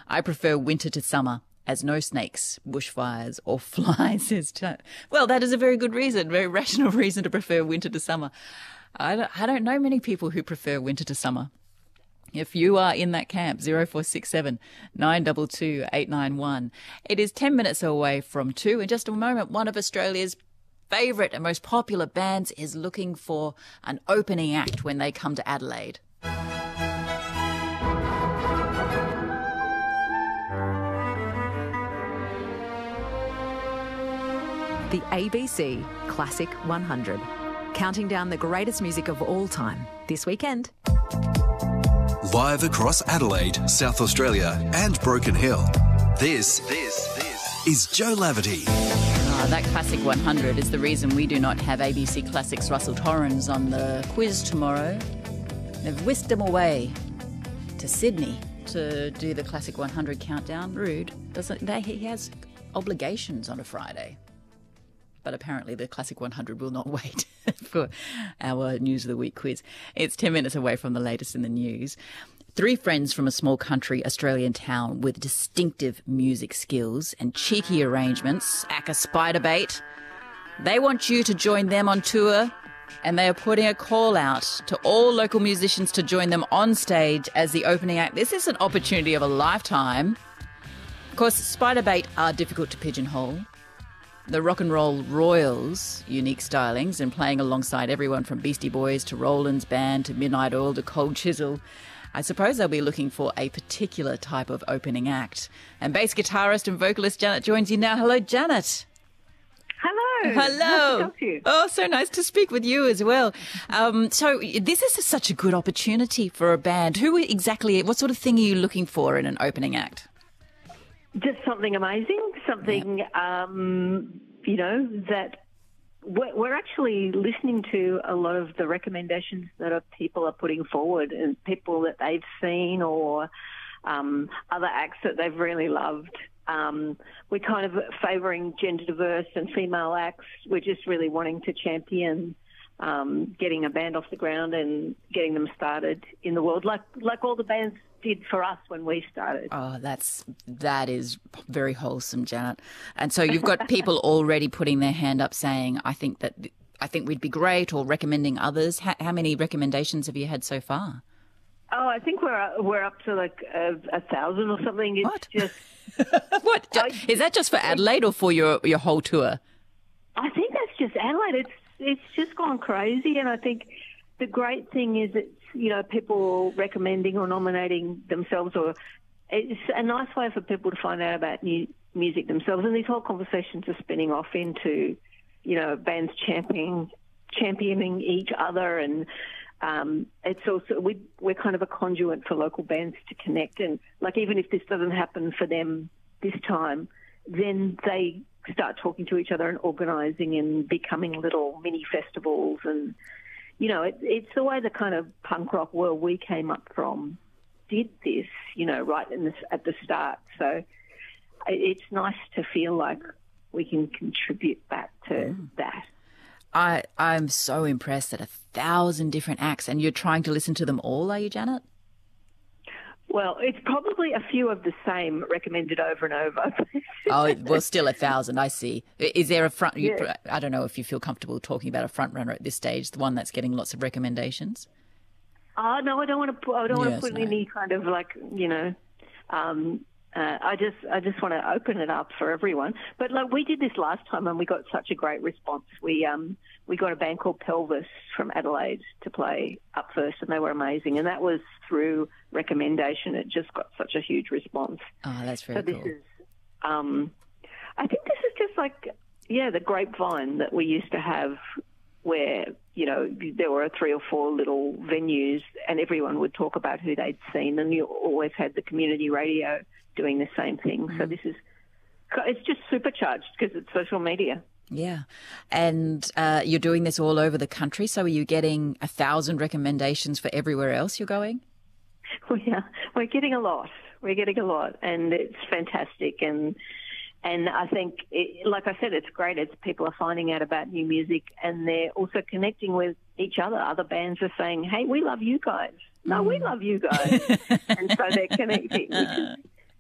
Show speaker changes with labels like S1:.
S1: I prefer winter to summer, as no snakes, bushfires or flies. Well, that is a very good reason, very rational reason to prefer winter to summer. I don't know many people who prefer winter to summer. If you are in that camp, 0467 922 891. It is 10 minutes away from 2. In just a moment, one of Australia's favourite and most popular bands is looking for an opening act when they come to Adelaide.
S2: The ABC Classic 100, counting down the greatest music of all time this weekend.
S3: Live across Adelaide, South Australia and Broken Hill. This is Joe Laverty.
S1: That Classic 100 is the reason we do not have ABC Classics Russell Torrens on the quiz tomorrow. They've whisked him away to Sydney to do the Classic 100 countdown. Rude. He has obligations on a Friday. But apparently the Classic 100 will not wait for our News of the Week quiz. It's 10 minutes away from the latest in the news. 3 friends from a small country Australian town with distinctive music skills and cheeky arrangements, aka Spiderbait. They want you to join them on tour, and they are putting a call out to all local musicians to join them on stage as the opening act. This is an opportunity of a lifetime. Of course, Spiderbait are difficult to pigeonhole. The Rock and Roll Royals' unique stylings and playing alongside everyone from Beastie Boys to Roland's Band to Midnight Oil to Cold Chisel. I suppose they'll be looking for a particular type of opening act. And bass guitarist and vocalist Janet joins you now. Hello, Janet.
S4: Hello.
S1: Hello.
S4: Nice to talk to you.
S1: Oh, so nice to speak with you as well. So this is such a good opportunity for a band. What sort of thing are you looking for in an opening act?
S4: Just something amazing, something, that we're actually listening to a lot of the recommendations that people are putting forward and people that they've seen or other acts that they've really loved. We're kind of favouring gender diverse and female acts. We're just really wanting to champion getting a band off the ground and getting them started in the world, like all the bands did for us when we started.
S1: Oh, that is very wholesome, Janet. And so you've got people already putting their hand up saying, I think we'd be great, or recommending others. How many recommendations have you had so far?
S4: Oh, I think we're up to like 1,000 or something. It's
S1: What?
S4: Just
S1: What? Is that just for Adelaide or for your whole tour?
S4: I think that's just Adelaide. It's just gone crazy, and I think the great thing is it's people recommending or nominating themselves, or it's a nice way for people to find out about new music themselves. And these whole conversations are spinning off into bands championing each other, and it's also we're kind of a conduit for local bands to connect. And like even if this doesn't happen for them this time, then they start talking to each other and organising and becoming little mini festivals. And it's the way the kind of punk rock world we came up from did this, right at the start. So it's nice to feel like we can contribute back to that.
S1: I'm so impressed at 1,000 different acts, and you're trying to listen to them all, are you, Janet?
S4: Well, it's probably a few of the same recommended over and over.
S1: Oh, well, still 1,000, I see. Is there a front?
S4: Yeah.
S1: I don't know if you feel comfortable talking about a front runner at this stage, the one that's getting lots of recommendations.
S4: Oh no, I don't want to put any kind of I just want to open it up for everyone. But we did this last time and we got such a great response. We got a band called Pelvis from Adelaide to play up first, and they were amazing. And that was through recommendation. It just got such a huge response.
S1: Oh, that's very cool.
S4: So this is, I think this is just the grapevine that we used to have, where there were 3 or 4 little venues, and everyone would talk about who they'd seen, and you always had the community radio doing the same thing. So it's just supercharged because it's social media.
S1: Yeah. And you're doing this all over the country, so are you getting 1,000 recommendations for everywhere else you're going?
S4: We're getting a lot. And it's fantastic. And I think, like I said, it's great. People are finding out about new music, and they're also connecting with each other. Other bands are saying, hey, we love you guys. No, we love you guys. And so they're connecting,